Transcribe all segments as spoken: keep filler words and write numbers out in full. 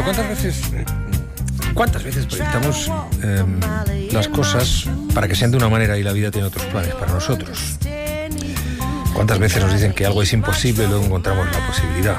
¿cuántas veces, cuántas veces proyectamos eh, las cosas para que sean de una manera y la vida tiene otros planes para nosotros? ¿Cuántas veces nos dicen que algo es imposible y luego encontramos la posibilidad?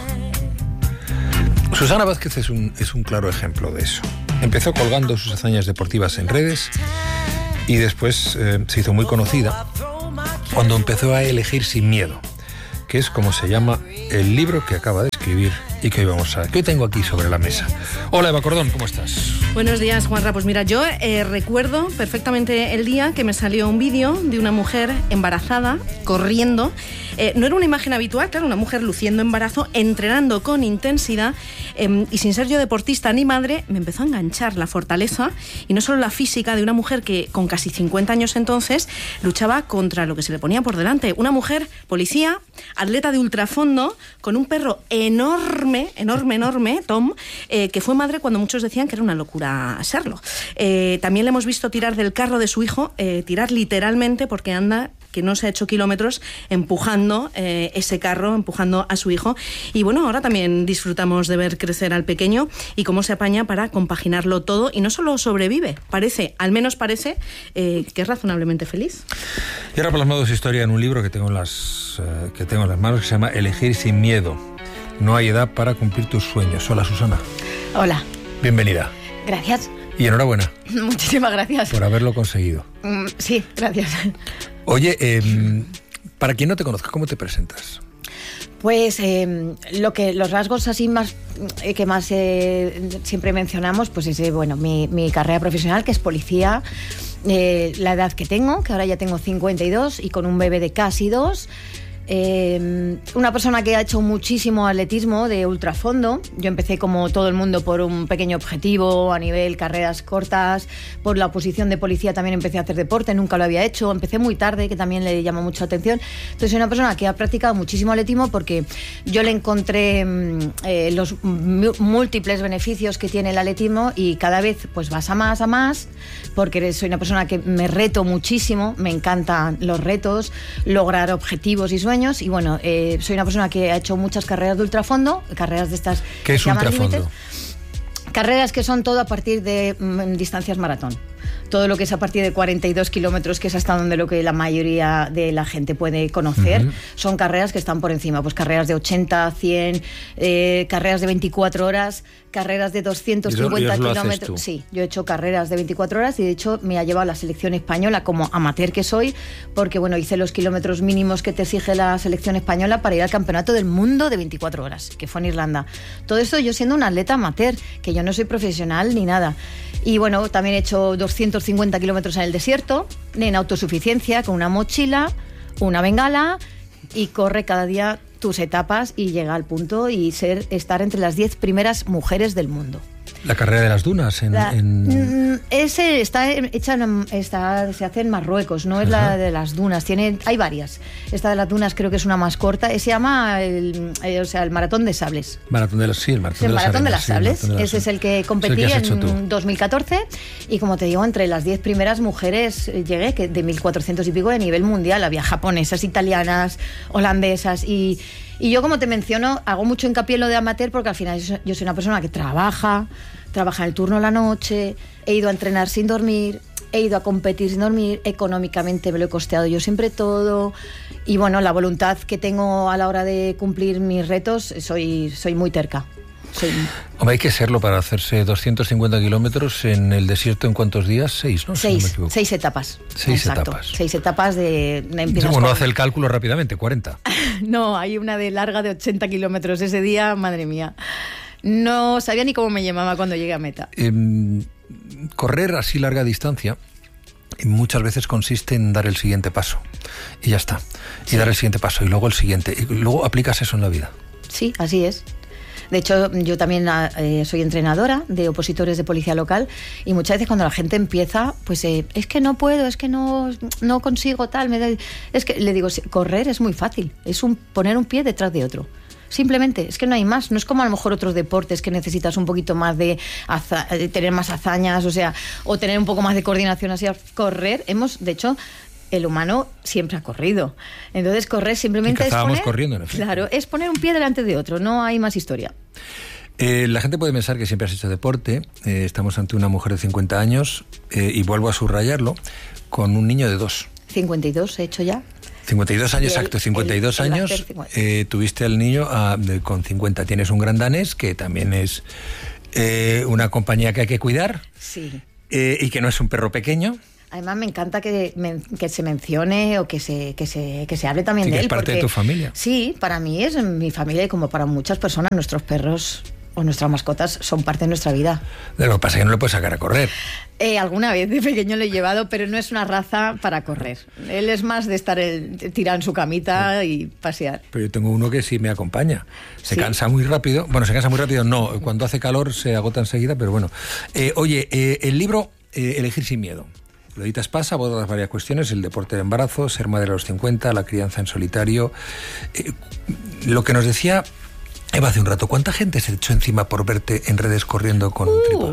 Susana Vázquez es un, es un claro ejemplo de eso. Empezó colgando sus hazañas deportivas en redes y después eh, se hizo muy conocida cuando empezó a elegir sin miedo, que es como se llama el libro que acaba de escribir y que hoy vamos a... que hoy tengo aquí sobre la mesa. Hola, Eva Cordón, ¿cómo estás? Buenos días, Juanra. Pues mira, yo eh, recuerdo perfectamente el día que me salió un vídeo de una mujer embarazada, corriendo. Eh, no era una imagen habitual, claro, una mujer luciendo embarazo, entrenando con intensidad, eh, y sin ser yo deportista ni madre, me empezó a enganchar la fortaleza y no solo la física de una mujer que con casi cincuenta años entonces luchaba contra lo que se le ponía por delante. Una mujer policía, atleta de ultrafondo, con un perro enorme, enorme, enorme, Tom, eh, que fue madre cuando muchos decían que era una locura serlo. Eh, también le hemos visto tirar del carro de su hijo, eh, tirar literalmente porque anda, que no se ha hecho kilómetros empujando eh, ese carro, empujando a su hijo. Y bueno, ahora también disfrutamos de ver crecer al pequeño y cómo se apaña para compaginarlo todo. Y no solo sobrevive, parece, al menos parece, eh, que es razonablemente feliz. Y ahora plasmado su historia en un libro que tengo en las, uh, que tengo en las manos, que se llama Elegir sin miedo. No hay edad para cumplir tus sueños. Hola, Susana. Hola. Bienvenida. Gracias. Y enhorabuena. Muchísimas gracias. Por haberlo conseguido. Mm, sí, gracias. Oye, eh, para quien no te conozca, ¿cómo te presentas? Pues eh, lo que los rasgos así más eh, que más eh, siempre mencionamos, pues es eh, bueno, mi, mi carrera profesional, que es policía, eh, la edad que tengo, que ahora ya tengo cincuenta y dos y con un bebé de casi dos. Eh, una persona que ha hecho muchísimo atletismo de ultrafondo. Yo empecé como todo el mundo por un pequeño objetivo a nivel carreras cortas. Por la oposición de policía también empecé a hacer deporte, nunca lo había hecho, empecé muy tarde, que también le llamó mucho la atención. Entonces soy una persona que ha practicado muchísimo atletismo porque yo le encontré eh, los múltiples beneficios que tiene el atletismo y cada vez pues vas a más, a más, porque soy una persona que me reto muchísimo, me encantan los retos, lograr objetivos y sueños. Y bueno, eh, soy una persona que ha hecho muchas carreras de ultrafondo, carreras de estas... ¿Qué es ultrafondo? Carreras que son todo a partir de mm, distancias maratón. Todo lo que es a partir de cuarenta y dos kilómetros, que es hasta donde lo que la mayoría de la gente puede conocer, uh-huh. Son carreras que están por encima, pues carreras de ochenta, cien, eh, carreras de veinticuatro horas, carreras de doscientos cincuenta kilómetros. Sí, yo he hecho carreras de veinticuatro horas y de hecho me ha llevado a la selección española como amateur que soy, porque bueno, hice los kilómetros mínimos que te exige la selección española para ir al campeonato del mundo de veinticuatro horas, que fue en Irlanda. Todo esto yo siendo una atleta amateur, que yo no soy profesional ni nada. Y bueno, también he hecho doscientos cincuenta kilómetros en el desierto, en autosuficiencia, con una mochila, una bengala, y corre cada día tus etapas y llega al punto y ser estar entre las diez primeras mujeres del mundo. La carrera de las dunas en... La, en... Ese está hecha en, está, se hace en Marruecos, no es Ajá. la de las dunas. Tiene, hay varias. Esta de las dunas creo que es una más corta. Se llama el, el, o sea, el Maratón de Sables. Maratón de las, sí, el Maratón, el de, maratón las de las Sables. Sí, de las Ese es el que competí el que en dos mil catorce. Y como te digo, entre las diez primeras mujeres llegué, que de mil cuatrocientos y pico de nivel mundial. Había japonesas, italianas, holandesas y... Y yo, como te menciono, hago mucho hincapié en lo de amateur porque al final yo soy una persona que trabaja, trabaja en el turno de la noche, he ido a entrenar sin dormir, he ido a competir sin dormir, económicamente me lo he costeado yo siempre todo y bueno, la voluntad que tengo a la hora de cumplir mis retos, soy, soy muy terca. Sí. Hombre, hay que serlo para hacerse doscientos cincuenta kilómetros en el desierto. ¿En cuántos días? Seis, ¿no? Seis, si no me equivoco. seis etapas. Seis Exacto. etapas. Seis etapas de... Bueno, con... hace el cálculo rápidamente, cuarenta. No, hay una de larga de ochenta kilómetros ese día, madre mía. No sabía ni cómo me llamaba cuando llegué a meta. Eh, correr así larga distancia muchas veces consiste en dar el siguiente paso. Y ya está. Y sí. Dar el siguiente paso y luego el siguiente. Y luego aplicas eso en la vida. Sí, así es. De hecho, yo también eh, soy entrenadora de opositores de policía local y muchas veces cuando la gente empieza, pues eh, es que no puedo, es que no, no consigo tal, me da... es que le digo, correr es muy fácil, es un poner un pie detrás de otro. Simplemente, es que no hay más. No es como a lo mejor otros deportes que necesitas un poquito más de, haza, de tener más hazañas, o sea, o tener un poco más de coordinación. Así, correr, hemos, de hecho, el humano siempre ha corrido. Entonces, correr simplemente es poner... corriendo, en Claro, es poner un pie delante de otro, no hay más historia. Eh, la gente puede pensar que siempre has hecho deporte. Eh, estamos ante una mujer de cincuenta años eh, y vuelvo a subrayarlo, con un niño de dos. cincuenta y dos he hecho ya. cincuenta y dos años, el, exacto, cincuenta y dos el, el años. Eh, tuviste al niño a, de, con cincuenta. Tienes un gran danés que también es eh, una compañía que hay que cuidar. Sí. Eh, y que no es un perro pequeño. Además me encanta que, me, que se mencione o que se, que se, que se hable también sí, de que él. Es parte porque, de tu familia. Sí, para mí es mi familia y como para muchas personas nuestros perros o nuestras mascotas son parte de nuestra vida. Lo que pasa es que no le puedes sacar a correr. Eh, alguna vez de pequeño lo he llevado, pero no es una raza para correr. Él es más de estar el, tirado en su camita sí. y pasear. Pero yo tengo uno que sí me acompaña. Se ¿Sí? cansa muy rápido. Bueno, se cansa muy rápido, no. Cuando hace calor se agota enseguida, pero bueno. Eh, oye, eh, el libro eh, Elegir sin miedo. Lo editas Pasa, abordas varias cuestiones, el deporte de embarazo, ser madre a los cincuenta, la crianza en solitario. Eh, lo que nos decía Eva hace un rato, ¿cuánta gente se echó encima por verte en redes corriendo con un trípode?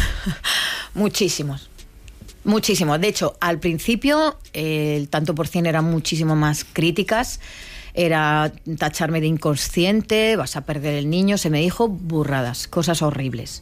Muchísimos. Muchísimos. De hecho, al principio eh, el tanto por cien eran muchísimo más críticas. Era tacharme de inconsciente, vas a perder el niño. Se me dijo burradas, cosas horribles.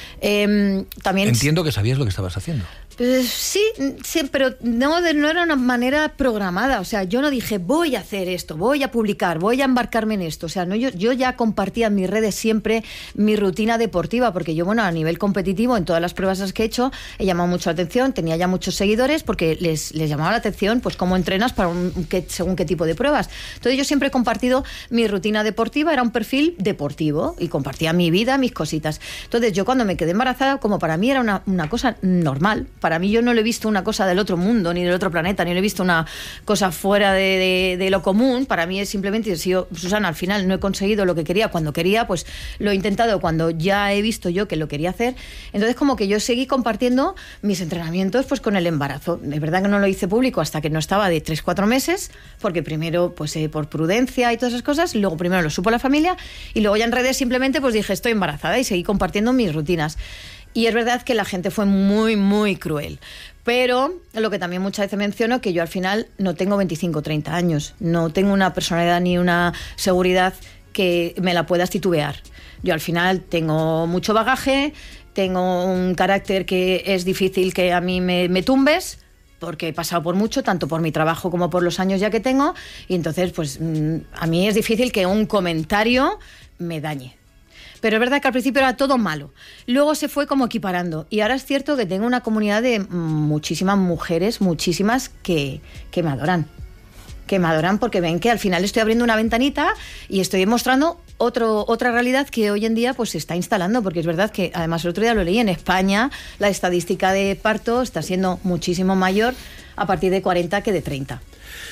Eh, también Entiendo que sabías lo que estabas haciendo. Pues sí, sí, pero no, no era una manera programada. O sea, yo no dije, voy a hacer esto, voy a publicar, voy a embarcarme en esto. O sea, no, yo, yo ya compartía en mis redes siempre mi rutina deportiva, porque yo, bueno, a nivel competitivo, en todas las pruebas que he hecho, he llamado mucho la atención, tenía ya muchos seguidores, porque les, les llamaba la atención, pues, cómo entrenas para un, qué, según qué tipo de pruebas. Entonces, yo siempre he compartido mi rutina deportiva, era un perfil deportivo, y compartía mi vida, mis cositas. Entonces, yo cuando me quedé embarazada, como para mí era una, una cosa normal, para mí yo no lo he visto una cosa del otro mundo, ni del otro planeta, ni lo he visto una cosa fuera de, de, de lo común. Para mí es simplemente, si yo, Susana, al final no he conseguido lo que quería cuando quería, pues lo he intentado cuando ya he visto yo que lo quería hacer. Entonces como que yo seguí compartiendo mis entrenamientos pues con el embarazo. Es verdad que no lo hice público hasta que no estaba de tres cuatro meses, porque primero pues eh, por prudencia y todas esas cosas, luego primero lo supo la familia y luego ya en redes simplemente pues dije estoy embarazada y seguí compartiendo mis rutinas. Y es verdad que la gente fue muy, muy cruel. Pero lo que también muchas veces menciono, que yo al final no tengo veinticinco o treinta años. No tengo una personalidad ni una seguridad que me la puedas titubear. Yo al final tengo mucho bagaje, tengo un carácter que es difícil que a mí me, me tumbes, porque he pasado por mucho, tanto por mi trabajo como por los años ya que tengo. Y entonces, pues a mí es difícil que un comentario me dañe. Pero es verdad que al principio era todo malo. Luego se fue como equiparando. Y ahora es cierto que tengo una comunidad de muchísimas mujeres, muchísimas, que, que me adoran. Que me adoran porque ven que al final estoy abriendo una ventanita y estoy mostrando otro, otra realidad que hoy en día pues se está instalando. Porque es verdad que, además el otro día lo leí, en España la estadística de parto está siendo muchísimo mayor a partir de cuarenta que de treinta.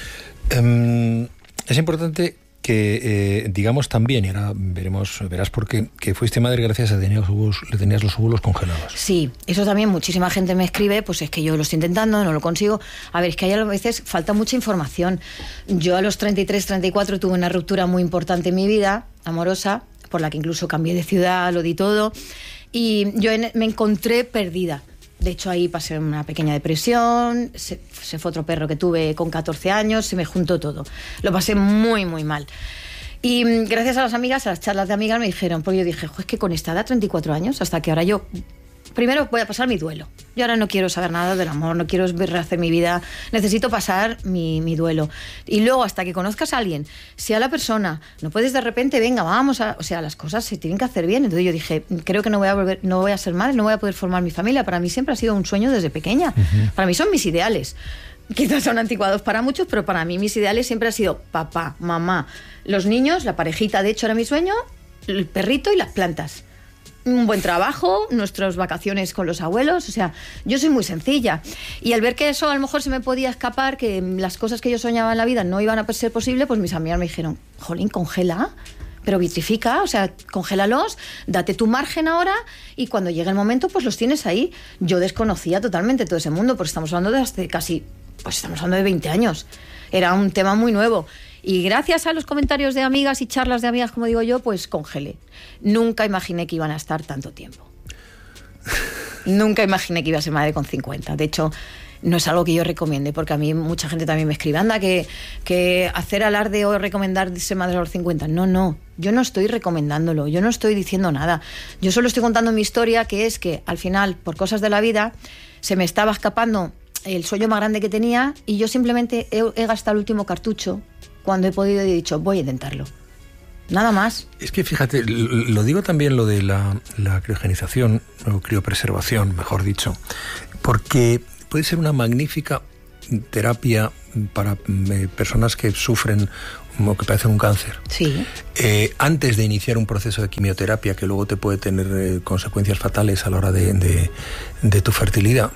Um, es importante que eh, digamos también, y ahora veremos, verás por qué, que fuiste madre gracias a que tenías los óvulos, le tenías los óvulos congelados. Sí, eso también muchísima gente me escribe, pues es que yo lo estoy intentando, no lo consigo. A ver, es que hay a veces falta mucha información. Yo a los treinta y tres, treinta y cuatro tuve una ruptura muy importante en mi vida, amorosa, por la que incluso cambié de ciudad, lo di todo, y yo en, me encontré perdida. De hecho, ahí pasé una pequeña depresión, se, se fue otro perro que tuve con catorce años, se me juntó todo. Lo pasé muy, muy mal. Y gracias a las amigas, a las charlas de amigas, me dijeron, porque yo dije, jo, es que con esta edad, treinta y cuatro años, hasta que ahora yo... Primero voy a pasar mi duelo. Yo ahora no quiero saber nada del amor, no quiero rehacer mi vida. Necesito pasar mi, mi duelo. Y luego, hasta que conozcas a alguien, sea la persona, no puedes de repente, venga, vamos a... O sea, las cosas se tienen que hacer bien. Entonces yo dije, creo que no voy a volver, no voy a ser madre, no voy a poder formar mi familia. Para mí siempre ha sido un sueño desde pequeña. Uh-huh. Para mí son mis ideales. Quizás son anticuados para muchos, pero para mí mis ideales siempre han sido papá, mamá, los niños, la parejita, de hecho era mi sueño, el perrito y las plantas. Un buen trabajo, nuestras vacaciones con los abuelos, o sea, yo soy muy sencilla. Y al ver que eso a lo mejor se me podía escapar, que las cosas que yo soñaba en la vida no iban a ser posibles, pues mis amigas me dijeron, jolín, congela, pero vitrifica, o sea, congélalos, date tu margen ahora y cuando llegue el momento, pues los tienes ahí. Yo desconocía totalmente todo ese mundo, porque estamos hablando de hace casi, pues estamos hablando de veinte años. Era un tema muy nuevo. Y gracias a los comentarios de amigas y charlas de amigas, como digo yo, pues congelé. Nunca imaginé que iban a estar tanto tiempo. Nunca imaginé que iba a ser madre con cincuenta. De hecho, no es algo que yo recomiende, porque a mí mucha gente también me escribe, anda, que, que hacer alarde o recomendar ser madre a los cincuenta. No, no, yo no estoy recomendándolo, yo no estoy diciendo nada. Yo solo estoy contando mi historia, que es que al final, por cosas de la vida, se me estaba escapando el sueño más grande que tenía y yo simplemente he, he gastado el último cartucho cuando he podido y he dicho, voy a intentarlo. Nada más. Es que fíjate, lo digo también lo de la, la criogenización, o criopreservación, mejor dicho, porque puede ser una magnífica terapia para eh, personas que sufren o que padecen un cáncer. Sí. Eh, antes de iniciar un proceso de quimioterapia que luego te puede tener eh, consecuencias fatales a la hora de, de, de tu fertilidad,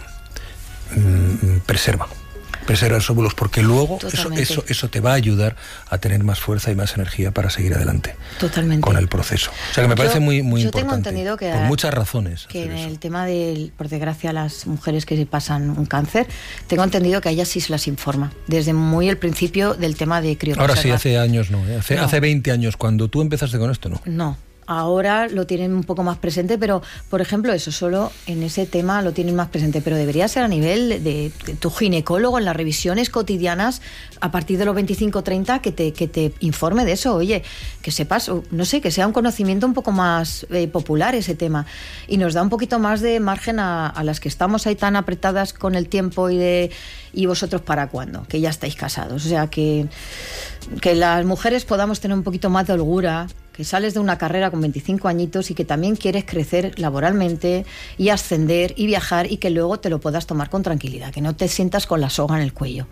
mmm, preserva. Preserva los óvulos, porque luego eso, eso, eso te va a ayudar a tener más fuerza y más energía para seguir adelante. Totalmente. Con el proceso. O sea que me parece yo, muy, muy yo importante. Tengo entendido que por muchas razones. Que en eso. el tema de, por desgracia, las mujeres que pasan un cáncer, tengo entendido que a ellas sí se las informa. Desde muy el principio del tema de criopreservar. Ahora sí, hace años no. ¿eh? Hace, no. hace veinte años, cuando tú empezaste con esto, ¿no? No. Ahora lo tienen un poco más presente, pero, por ejemplo, eso solo en ese tema lo tienen más presente, pero debería ser a nivel de, de, de tu ginecólogo en las revisiones cotidianas a partir de los veinticinco treinta que te, que te informe de eso. Oye, que sepas, no sé, que sea un conocimiento un poco más eh, popular ese tema y nos da un poquito más de margen a, a las que estamos ahí tan apretadas con el tiempo y de y vosotros para cuándo, que ya estáis casados. O sea, que, que las mujeres podamos tener un poquito más de holgura, que sales de una carrera con veinticinco añitos y que también quieres crecer laboralmente y ascender y viajar y que luego te lo puedas tomar con tranquilidad, que no te sientas con la soga en el cuello.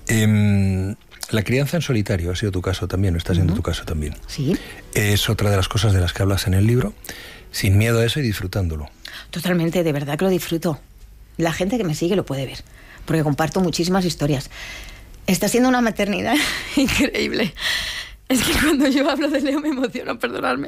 Eh, la crianza en solitario ha sido tu caso también, está siendo uh-huh. tu caso también. Sí. Es otra de las cosas de las que hablas en el libro, sin miedo a eso y disfrutándolo. Totalmente, de verdad que lo disfruto. La gente que me sigue lo puede ver, porque comparto muchísimas historias. Está siendo una maternidad increíble. Es que cuando yo hablo de Leo me emociono, perdonadme.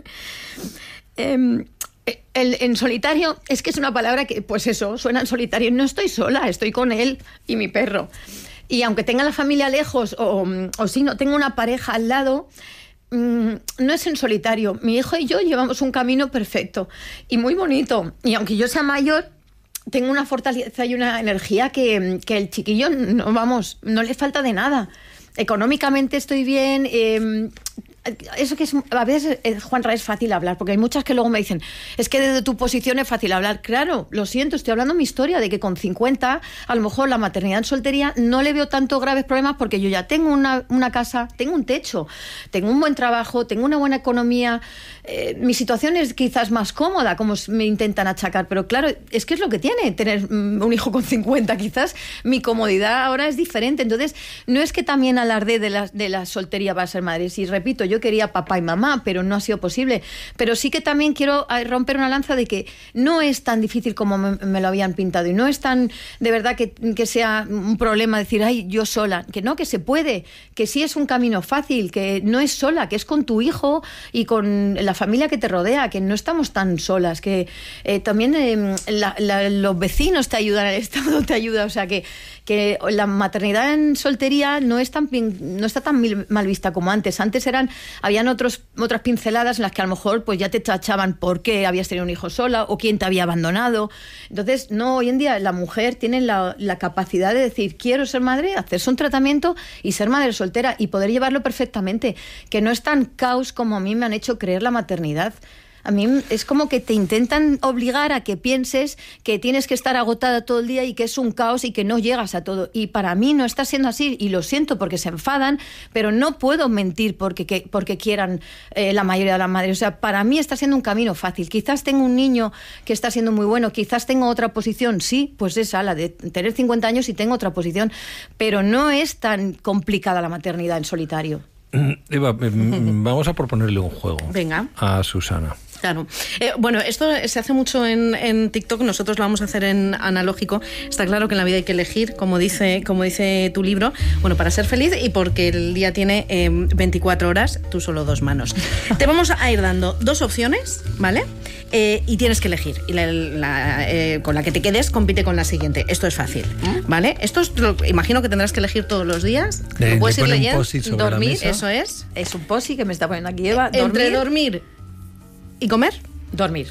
Eh, el, en solitario, es que es una palabra que, pues eso, suena en solitario. No estoy sola, estoy con él y mi perro. Y aunque tenga la familia lejos o, o si no tengo una pareja al lado, mmm, no es en solitario. Mi hijo y yo llevamos un camino perfecto y muy bonito. Y aunque yo sea mayor, tengo una fortaleza y una energía que, que el chiquillo, no, vamos, no le falta de nada. Económicamente estoy bien. Eh, eso que es, a veces, eh, Juanra, es fácil hablar, porque hay muchas que luego me dicen, es que desde tu posición es fácil hablar. Claro, lo siento, estoy hablando mi historia, de que con cincuenta, a lo mejor la maternidad en soltería no le veo tanto graves problemas, porque yo ya tengo una, una casa, tengo un techo, tengo un buen trabajo, tengo una buena economía, eh, mi situación es quizás más cómoda, como me intentan achacar, pero claro, es que es lo que tiene tener un hijo con cincuenta, quizás mi comodidad ahora es diferente. Entonces, no es que también alarde de la, de la soltería para ser madre, si repito, yo quería papá y mamá, pero no ha sido posible. Pero sí que también quiero romper una lanza de que no es tan difícil como me, me lo habían pintado y no es tan, de verdad, que, que sea un problema decir, ay, yo sola. Que no, que se puede, que sí es un camino fácil, que no es sola, que es con tu hijo y con la familia que te rodea, que no estamos tan solas, que eh, también eh, la, la, los vecinos te ayudan, el Estado te ayuda, o sea que que la maternidad en soltería no es tan no está tan mal vista como antes. Antes eran habían otros otras pinceladas en las que a lo mejor pues ya te tachaban por qué habías tenido un hijo sola o quién te había abandonado. Entonces, no, hoy en día la mujer tiene la, la capacidad de decir, quiero ser madre, hacerse un tratamiento y ser madre soltera y poder llevarlo perfectamente, que no es tan caos como a mí me han hecho creer la maternidad. A mí es como que te intentan obligar a que pienses que tienes que estar agotada todo el día y que es un caos y que no llegas a todo. Y para mí no está siendo así, y lo siento porque se enfadan, pero no puedo mentir porque, que, porque quieran eh, la mayoría de las madres. O sea, para mí está siendo un camino fácil. Quizás tengo un niño que está siendo muy bueno, quizás tengo otra posición, sí, pues esa, la de tener cincuenta años y tengo otra posición, pero no es tan complicada la maternidad en solitario. Eva, vamos a proponerle un juego. Venga. A Susana. Claro. Eh, bueno, esto se hace mucho en, en TikTok, nosotros lo vamos a hacer en analógico. Está claro que en la vida hay que elegir, como dice, como dice tu libro, bueno, para ser feliz y porque el día tiene eh, veinticuatro horas, tú solo dos manos. Te vamos a ir dando dos opciones, ¿vale? Eh, y tienes que elegir. Y la, la, eh, con la que te quedes compite con la siguiente. Esto es fácil, ¿vale? Esto es, lo, imagino que tendrás que elegir todos los días. De, lo puedes ir leyendo. Dormir, eso es. Es un posi que me está poniendo aquí Eva. ¿Dormir? Entre dormir y comer. Dormir.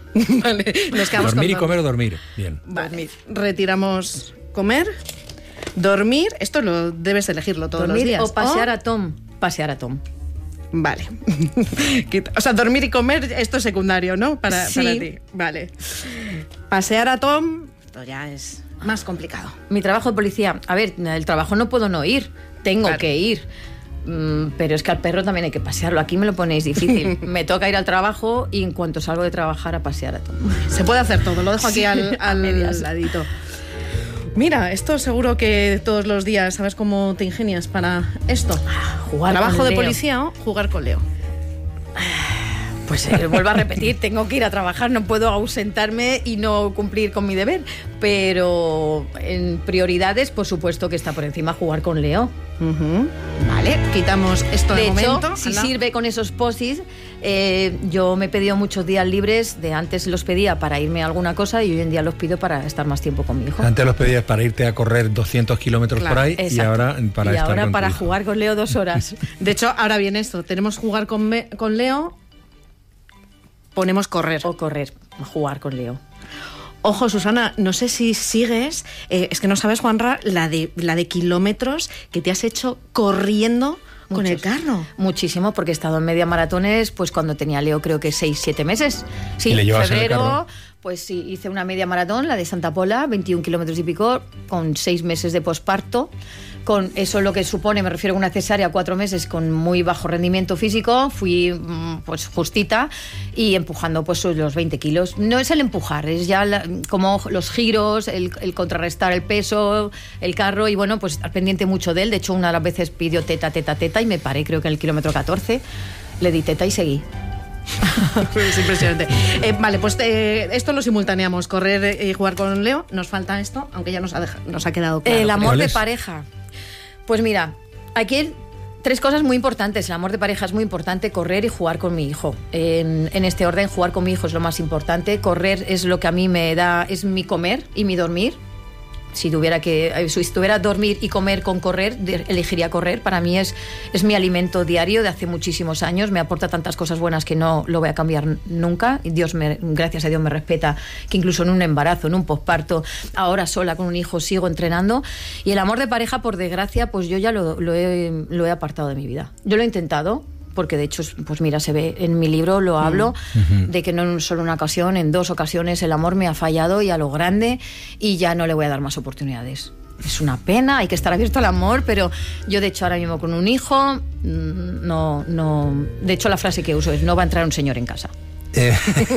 Vale, nos quedamos dormir con y comer o dormir. Bien. Vale, retiramos comer, dormir, esto lo debes elegirlo todos dormir los días. O pasear a Tom. Pasear a Tom. Vale. O sea, dormir y comer, esto es secundario, ¿no? Para, sí. para ti. Vale. Pasear a Tom, esto ya es más complicado. Mi trabajo de policía, a ver, el trabajo no puedo no ir, tengo Claro. que ir. Mm, pero es que al perro también hay que pasearlo. Aquí me lo ponéis difícil. Me toca ir al trabajo y en cuanto salgo de trabajar a pasear a Tom. Se puede hacer todo, lo dejo aquí al, A al medias. ladito. Mira, esto seguro que todos los días sabes cómo te ingenias para esto. Jugar Trabajo con de Leo. policía o jugar con Leo. Pues eh, vuelvo a repetir, tengo que ir a trabajar, no puedo ausentarme y no cumplir con mi deber. Pero en prioridades, por supuesto que está por encima jugar con Leo. Uh-huh. Vale, quitamos esto de, De hecho, momento. si Anda. sirve con esos posis, eh, yo me he pedido muchos días libres. De antes los pedía para irme a alguna cosa y hoy en día los pido para estar más tiempo con mi hijo. Antes los pedías para irte a correr doscientos kilómetros Claro, por ahí y Exacto. ahora para y estar ahora con tu para hijo. jugar con Leo dos horas. De hecho, ahora viene esto. Tenemos jugar con, Me- con Leo, ponemos correr. O correr, jugar con Leo. Ojo, Susana, no sé si sigues, eh, es que no sabes, Juanra, la de, la de kilómetros que te has hecho corriendo con Muchos. el carro. Muchísimo, porque he estado en media maratones pues cuando tenía Leo creo que seis, siete meses. Sí, ¿Y le llevas en el febrero, carro? pues sí, hice una media maratón, la de Santa Pola, veintiún kilómetros y pico, con seis meses de posparto. Con eso lo que supone, me refiero a una cesárea, cuatro meses con muy bajo rendimiento físico, fui mm, pues justita y empujando pues los veinte kilos. No es el empujar, es ya la- como los giros, el, el contrarrestar el peso, el carro y bueno, pues estar pendiente mucho de él. De hecho, una de las veces pidió teta, teta, teta y me paré creo que en el kilómetro catorce, le di teta y seguí. Es impresionante. Eh, vale, pues eh, esto lo simultaneamos, correr y jugar con Leo. Nos falta esto, aunque ya nos ha, deja- nos ha quedado claro. El amor ¿Cuál de es? pareja. Pues mira, aquí hay tres cosas muy importantes. El amor de pareja es muy importante, correr y jugar con mi hijo. En, en este orden, jugar con mi hijo es lo más importante. Correr es lo que a mí me da, es mi comer y mi dormir. Si tuviera que, eh, si tuviera dormir y comer con correr, de- elegiría correr. Para mí es, es mi alimento diario de hace muchísimos años. Me aporta tantas cosas buenas que no lo voy a cambiar nunca. Y Dios me, gracias a Dios me respeta que incluso en un embarazo, en un posparto, ahora sola con un hijo sigo entrenando. Y el amor de pareja, por desgracia, pues yo ya lo, lo, he, lo he apartado de mi vida. Yo lo he intentado. Porque de hecho, pues mira, se ve en mi libro, lo hablo, Mm. de que no en solo una ocasión, en dos ocasiones el amor me ha fallado y a lo grande y ya no le voy a dar más oportunidades. Es una pena, hay que estar abierto al amor, pero yo de hecho ahora mismo con un hijo, mm, no, no... De hecho la frase que uso es, no va a entrar un señor en casa. Eh,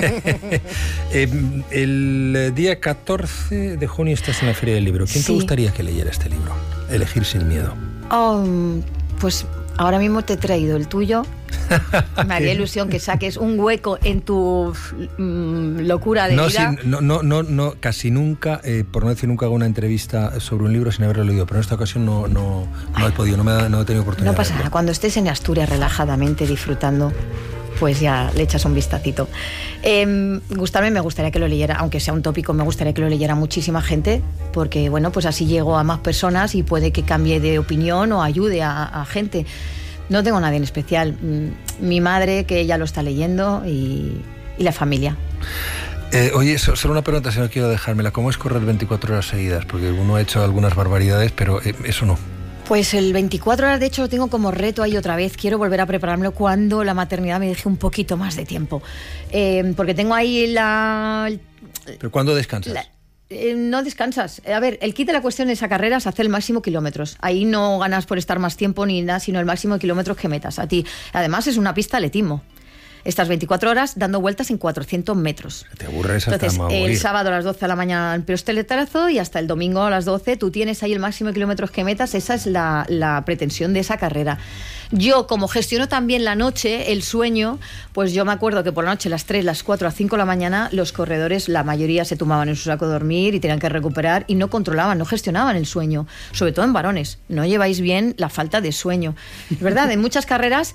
eh, el día catorce de junio estás en la Feria del Libro. ¿Quién te Sí. gustaría que leyera este libro? Elegir sin miedo. Oh, pues ahora mismo te he traído el tuyo. Me haría ilusión que saques un hueco en tu mm, locura de No, vida. sin- no, no, no, no, casi nunca, eh, por no decir nunca, hago una entrevista sobre un libro sin haberlo leído, pero en esta ocasión no, no, no he podido, no, me ha- no he tenido oportunidad. No pasa de nada, verlo. cuando estés en Asturias relajadamente disfrutando, pues ya le echas un vistacito. Eh, gustarme me gustaría que lo leyera, aunque sea un tópico, me gustaría que lo leyera muchísima gente, porque bueno, pues así llego a más personas y puede que cambie de opinión o ayude a, a gente. No tengo nadie en especial. Mm, Mi madre, que ella lo está leyendo, y, y la familia. Eh, oye, so- solo una pregunta, si no quiero dejármela. ¿Cómo es correr veinticuatro horas seguidas? Porque uno ha hecho algunas barbaridades, pero eh, eso no. Pues el veinticuatro horas, de hecho, lo tengo como reto ahí otra vez. Quiero volver a preparármelo cuando la maternidad me deje un poquito más de tiempo. Eh, porque tengo ahí la... ¿Pero cuándo descansas? la- eh, no descansas. A ver, el kit de la cuestión de esa carrera es hacer el máximo kilómetros. Ahí no ganas por estar más tiempo ni nada, sino el máximo de kilómetros que metas a ti. Además, es una pista atletismo. Estás veinticuatro horas dando vueltas en cuatrocientos metros. Te aburres hasta Entonces, morir. el sábado a las doce de la mañana el pistoletazo y hasta el domingo a las doce tú tienes ahí el máximo de kilómetros que metas. Esa es la, la pretensión de esa carrera. Yo, como gestiono también la noche, el sueño, pues yo me acuerdo que por la noche, las tres, las cuatro, a las cinco de la mañana, los corredores, la mayoría se tumbaban en su saco de dormir y tenían que recuperar y no controlaban, no gestionaban el sueño, sobre todo en varones. No lleváis bien la falta de sueño. Es verdad, en muchas carreras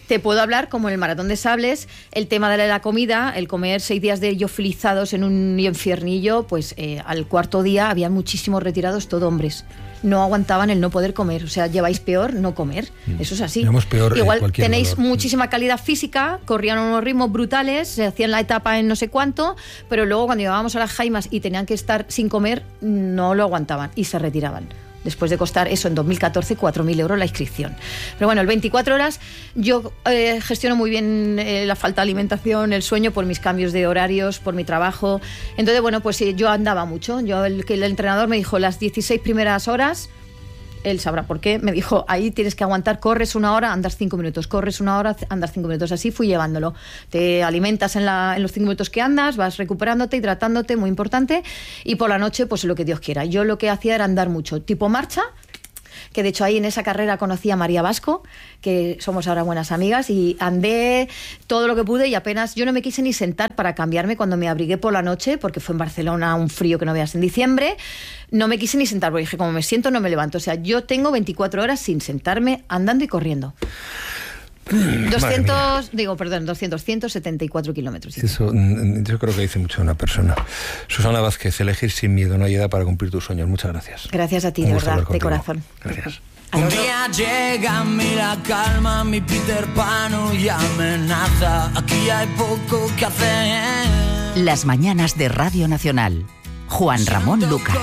te puedo hablar, como en el Maratón de Sables, el tema de la comida, el comer seis días de liofilizados en un infiernillo, pues eh, al cuarto día había muchísimos retirados, todo hombres. No aguantaban el no poder comer, o sea, lleváis peor no comer, eso es así. Peor, Igual eh, tenéis dolor. muchísima calidad física, corrían a unos ritmos brutales, se hacían la etapa en no sé cuánto, pero luego cuando llegábamos a las jaimas y tenían que estar sin comer, no lo aguantaban y se retiraban. Después de costar eso en dos mil catorce, cuatro mil euros la inscripción. Pero bueno, el veinticuatro horas yo eh, gestiono muy bien eh, la falta de alimentación, el sueño por mis cambios de horarios, por mi trabajo. Entonces, bueno, pues eh, yo andaba mucho. Yo el, el entrenador me dijo las dieciséis primeras horas, él sabrá por qué, me dijo, ahí tienes que aguantar, corres una hora, andas cinco minutos, corres una hora, andas cinco minutos. Así fui llevándolo. Te alimentas en, la, en los cinco minutos que andas, vas recuperándote, hidratándote, muy importante, y por la noche, pues lo que Dios quiera. Yo lo que hacía era andar mucho, tipo marcha, que de hecho ahí en esa carrera conocí a María Vasco, que somos ahora buenas amigas, y andé todo lo que pude y apenas, yo no me quise ni sentar para cambiarme cuando me abrigué por la noche, porque fue en Barcelona un frío que no veas en diciembre, no me quise ni sentar, porque dije, como me siento no me levanto, o sea, yo tengo veinticuatro horas sin sentarme, andando y corriendo. doscientos, digo, perdón, doscientos, ciento setenta y cuatro kilómetros. Eso, yo creo que dice mucho de una persona. Susana Vázquez, elegir sin miedo, no hay edad para cumplir tus sueños. Muchas gracias. Gracias a ti, de verdad, de corazón. Gracias. Un día llega a mí la calma, mi Peter Pan y amenaza. Aquí hay poco que hacer. Las mañanas de Radio Nacional. Juan Ramón Lucas.